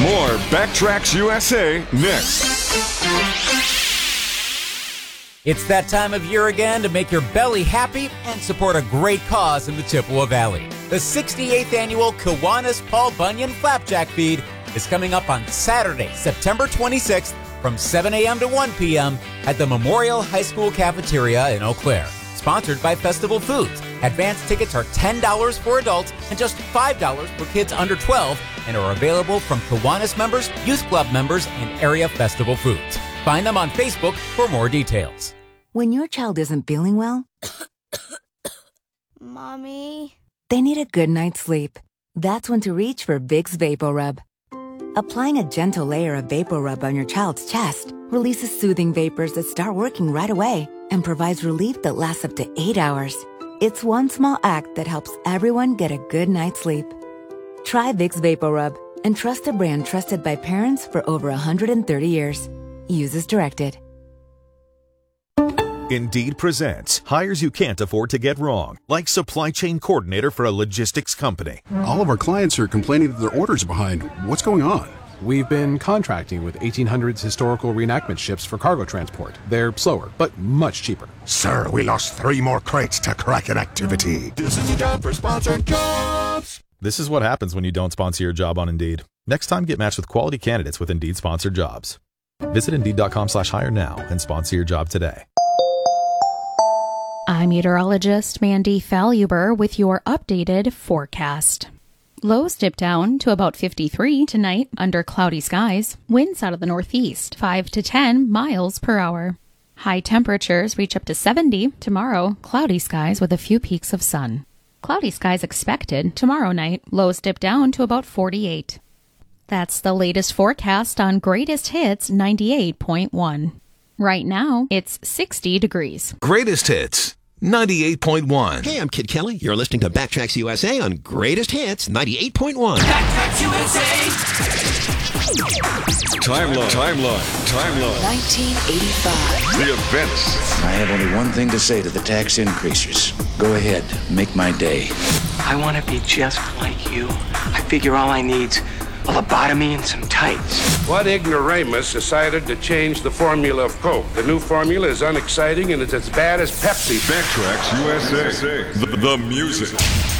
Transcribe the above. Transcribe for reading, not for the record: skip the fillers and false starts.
More Backtracks USA next. It's that time of year again to make your belly happy and support a great cause in the Chippewa Valley. The 68th annual Kiwanis Paul Bunyan Flapjack Feed is coming up on Saturday, September 26th from 7 a.m. to 1 p.m. at the Memorial High School Cafeteria in Eau Claire. Sponsored by Festival Foods. Advance tickets are $10 for adults and just $5 for kids under 12 and are available from Kiwanis members, Youth Club members, and area Festival Foods. Find them on Facebook for more details. When your child isn't feeling well, Mommy, they need a good night's sleep. That's when to reach for Vicks VapoRub. Applying a gentle layer of VapoRub on your child's chest releases soothing vapors that start working right away and provides relief that lasts up to 8 hours. It's one small act that helps everyone get a good night's sleep. Try Vicks VapoRub and trust a brand trusted by parents for over 130 years. Use as directed. Indeed presents hires you can't afford to get wrong, like supply chain coordinator for a logistics company. All of our clients are complaining that their orders are behind. What's going on? We've been contracting with 1800s historical reenactment ships for cargo transport. They're slower, but much cheaper. Sir, we lost 3 more crates to Kraken activity. This is a job for sponsored jobs. This is what happens when you don't sponsor your job on Indeed. Next time, get matched with quality candidates with Indeed sponsored jobs. Visit Indeed.com/hire now and sponsor your job today. I'm meteorologist Mandy Faluber with your updated forecast. Lows dip down to about 53 tonight under cloudy skies. Winds out of the northeast, 5 to 10 miles per hour. High temperatures reach up to 70 tomorrow. Cloudy skies with a few peaks of sun. Cloudy skies expected tomorrow night. Lows dip down to about 48. That's the latest forecast on Greatest Hits 98.1. Right now, it's 60 degrees. Greatest Hits 98.1. Hey, I'm Kid Kelly. You're listening to Backtracks USA on Greatest Hits 98.1. Backtracks USA. Timeline. 1985. The events. I have only one thing to say to the tax increasers. Go ahead, make my day. I want to be just like you. I figure all I need's a lobotomy and some tights. What ignoramus decided to change the formula of Coke? The new formula is unexciting and it's as bad as Pepsi. Backtracks USA. The music.